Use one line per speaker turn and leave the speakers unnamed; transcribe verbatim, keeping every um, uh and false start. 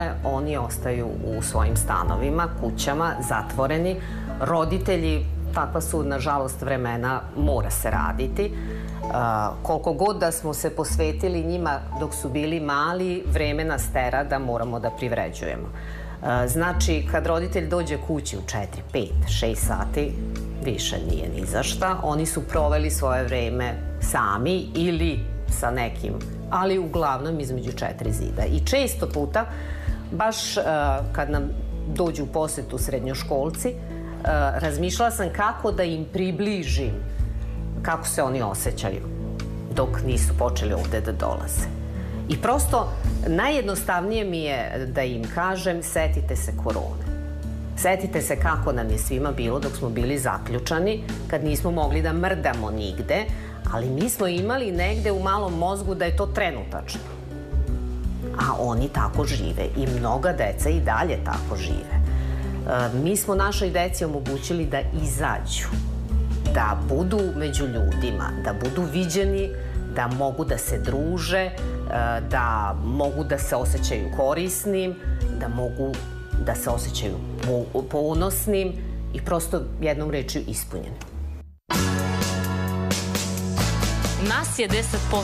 Oni ostaju u svojim stanovima, kućama, zatvoreni. Roditelji, takva su, nažalost, vremena, mora se raditi. Koliko god da smo se posvetili njima dok su bili mali, vreme nas tera da moramo da privređujemo. Znači, kad roditelj dođe kući u četiri, pet, šest sati, više nije ni za šta. Oni su proveli svoje vreme sami ili sa nekim, ali uglavnom između četiri zida. I često puta, baš kad nam dođu u posetu srednjoškolci, razmišljala sam kako da im približim kako se oni osjećaju dok nisu počeli ovde da dolaze. I prosto najjednostavnije mi je da im kažem, setite se korone. Setite se kako nam je svima bilo dok smo bili zaključani, kad nismo mogli da mrdamo nigde, ali mi smo imali negde u malom mozgu da je to trenutačno. A oni tako žive i mnoga deca i dalje tako žive. Mi smo našoj deci omogućili da izađu, da budu među ljudima, da budu viđeni, da mogu da se druže, da mogu da se osjećaju korisnim, da mogu da se osjećaju ponosnim i prosto jednom rečju ispunjenim.
Nas je deset posto